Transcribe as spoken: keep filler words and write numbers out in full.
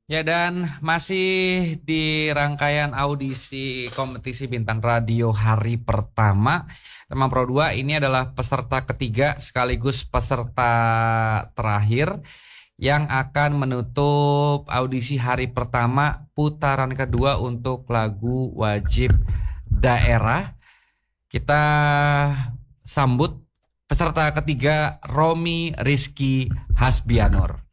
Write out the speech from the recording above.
Ya, dan masih di rangkaian audisi kompetisi Bintang Radio hari pertama Teman Pro dua, ini adalah peserta ketiga sekaligus peserta terakhir yang akan menutup audisi hari pertama putaran kedua untuk lagu wajib daerah. Kita sambut peserta ketiga, Romi Rizky Hasbianur.